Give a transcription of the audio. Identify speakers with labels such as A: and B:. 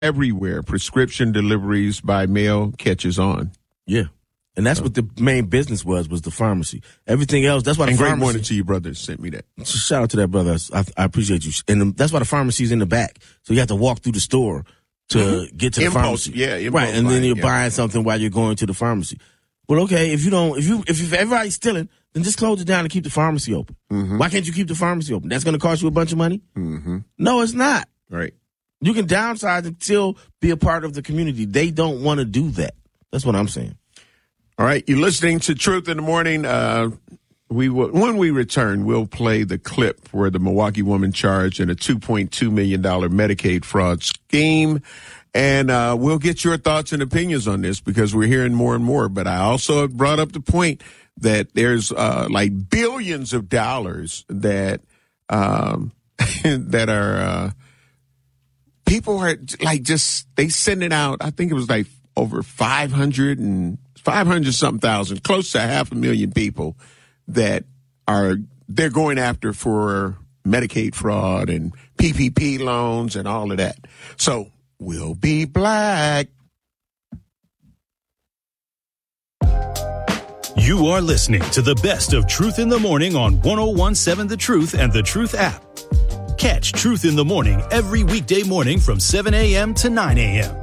A: everywhere. Prescription deliveries by mail catches on.
B: Yeah. And that's what the main business was the pharmacy. Everything else, that's why the
A: and
B: pharmacy.
A: Great morning to you, brother. Sent me that.
B: Shout out to that brother. I appreciate you. And that's why the pharmacy's in the back. So you have to walk through the store to get to the pharmacy.
A: Yeah,
B: right. And then you're buying something while you're going to the pharmacy. But okay, if everybody's stealing, then just close it down and keep the pharmacy open.
A: Mm-hmm.
B: Why can't you keep the pharmacy open? That's going to cost you a bunch of money?
A: Mm-hmm.
B: No, it's not.
A: Right.
B: You can downsize and still be a part of the community. They don't want to do that. That's what I'm saying.
A: All right. You're listening to Truth in the Morning. When we return, we'll play the clip where the Milwaukee woman charged in a $2.2 million Medicaid fraud scheme. And we'll get your thoughts and opinions on this because we're hearing more and more. But I also brought up the point that there's like billions of dollars that that are people are like they send it out. I think it was like over 500 something thousand, close to 500,000 people that they're going after for Medicaid fraud and PPP loans and all of that. So we'll be black.
C: You are listening to the best of Truth in the Morning on 101.7 The Truth and The Truth app. Catch Truth in the Morning every weekday morning from 7 a.m. to 9 a.m.